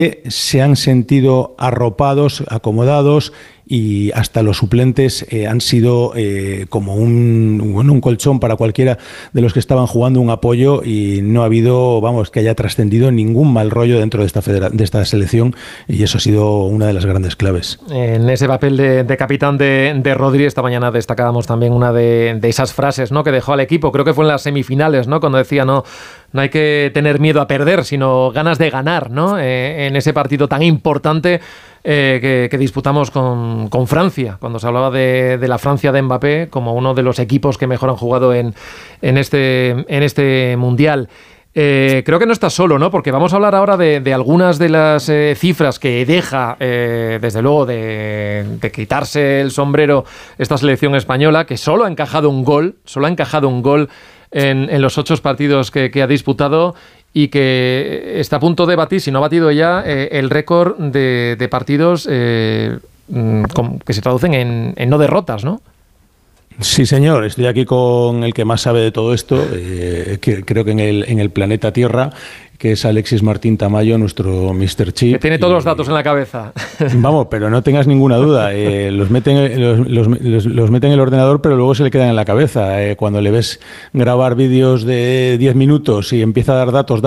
se han sentido arropados, acomodados, y hasta los suplentes han sido como un colchón para cualquiera de los que estaban jugando, un apoyo, y no ha habido, vamos, que haya trascendido ningún mal rollo dentro de esta selección, y eso ha sido una de las grandes claves. En ese papel de capitán de Rodri, esta mañana destacábamos también una de esas frases, ¿no?, que dejó al equipo, creo que fue en las semifinales, ¿no?, cuando decía no hay que tener miedo a perder, sino ganas de ganar, ¿no?, en ese partido tan importante que disputamos con Francia, cuando se hablaba de la Francia de Mbappé como uno de los equipos que mejor han jugado en este Mundial. Creo que no estás solo, ¿no? Porque vamos a hablar ahora de algunas de las cifras que deja, desde luego, de quitarse el sombrero esta selección española, que solo ha encajado un gol en los 8 partidos que ha disputado, y que está a punto de batir, si no ha batido ya, el récord de partidos que se traducen en no derrotas, ¿no? Sí, señor, estoy aquí con el que más sabe de todo esto, creo que en el planeta Tierra, que es Alexis Martín Tamayo, nuestro Mr. Chip. Que tiene todos los datos en la cabeza. Vamos, pero no tengas ninguna duda. Los mete en el ordenador, pero luego se le quedan en la cabeza. Cuando le ves grabar vídeos de 10 minutos y empieza a dar datos,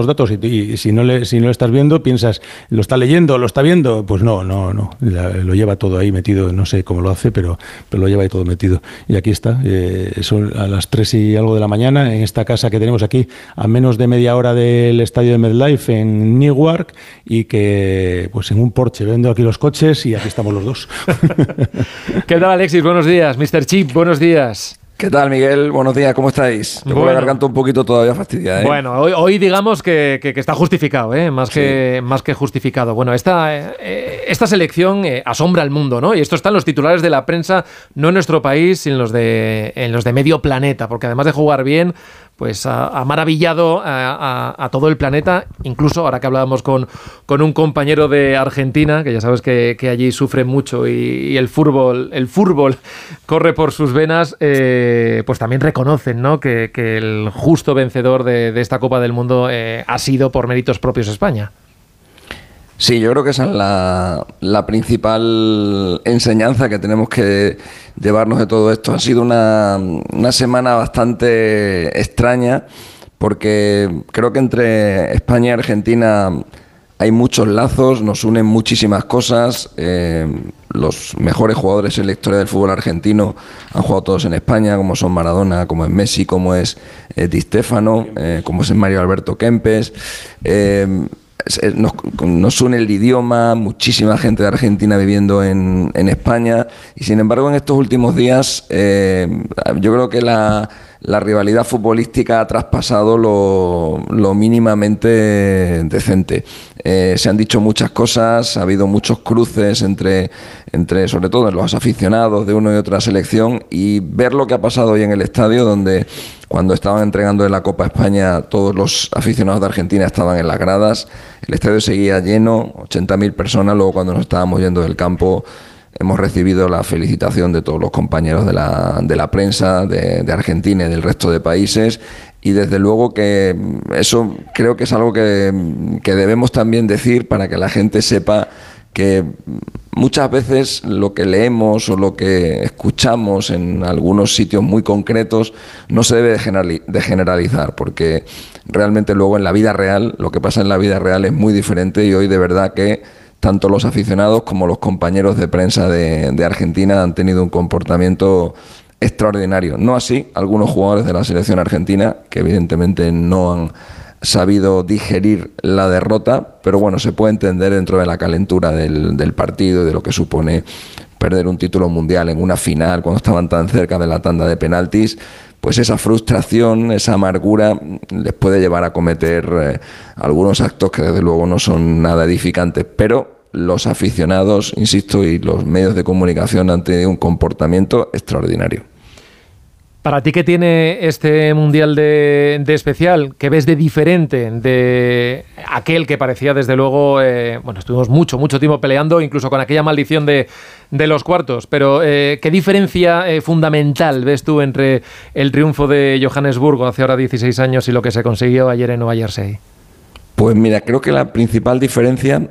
y si no lo estás viendo, piensas, ¿lo está leyendo? ¿Lo está viendo? Pues no. Lo lleva todo ahí metido. No sé cómo lo hace, pero lo lleva ahí todo metido. Y aquí está. Son a las 3 y algo de la mañana, en esta casa que tenemos aquí, a menos de media hora del estadio de MetLife en Newark, y que pues en un Porsche vendo aquí los coches, y aquí estamos los dos. ¿Qué tal, Alexis? Buenos días. Mr. Chip, buenos días. ¿Qué tal, Miguel? Buenos días, ¿cómo estáis? Tengo la garganta un poquito todavía fastidiada, ¿eh? Bueno, hoy digamos que está justificado, ¿eh? Más que justificado. Bueno, esta selección asombra al mundo, ¿no? Y esto está en los titulares de la prensa, no en nuestro país, sino en los de medio planeta, porque además de jugar bien, pues ha maravillado a todo el planeta. Incluso ahora que hablábamos con un compañero de Argentina, que ya sabes que allí sufre mucho, y el fútbol corre por sus venas, pues también reconocen, ¿no?, que el justo vencedor de esta Copa del Mundo ha sido, por méritos propios, España. Sí, yo creo que esa es la principal enseñanza que tenemos que llevarnos de todo esto. Ha sido una semana bastante extraña, porque creo que entre España y Argentina hay muchos lazos, nos unen muchísimas cosas. Los mejores jugadores en la historia del fútbol argentino han jugado todos en España, como son Maradona, como es Messi, como es Di Stéfano, como es Mario Alberto Kempes. Nos une el idioma, muchísima gente de Argentina viviendo en España, y sin embargo en estos últimos días yo creo que la rivalidad futbolística ha traspasado lo mínimamente decente. Se han dicho muchas cosas, ha habido muchos cruces entre sobre todo los aficionados de una y otra selección, y ver lo que ha pasado hoy en el estadio, donde cuando estaban entregando en la Copa España todos los aficionados de Argentina estaban en las gradas, el estadio seguía lleno, 80.000 personas. Luego, cuando nos estábamos yendo del campo, hemos recibido la felicitación de todos los compañeros de la prensa de Argentina y del resto de países, y desde luego que eso creo que es algo que debemos también decir, para que la gente sepa que muchas veces lo que leemos o lo que escuchamos en algunos sitios muy concretos no se debe de generalizar, porque realmente luego en la vida real, lo que pasa en la vida real es muy diferente, y hoy de verdad que tanto los aficionados como los compañeros de prensa de Argentina han tenido un comportamiento extraordinario. No así algunos jugadores de la selección argentina, que evidentemente no han sabido digerir la derrota, pero bueno, se puede entender dentro de la calentura del partido y de lo que supone perder un título mundial en una final cuando estaban tan cerca de la tanda de penaltis. Pues esa frustración, esa amargura les puede llevar a cometer algunos actos que desde luego no son nada edificantes, pero los aficionados, insisto, y los medios de comunicación han tenido un comportamiento extraordinario. Para ti, ¿qué tiene este Mundial de especial? ¿Qué ves de diferente de aquel que parecía, desde luego, estuvimos mucho tiempo peleando, incluso con aquella maldición de los cuartos, pero ¿qué diferencia fundamental ves tú entre el triunfo de Johannesburgo hace ahora 16 años y lo que se consiguió ayer en Nueva Jersey? Pues mira, creo que la principal diferencia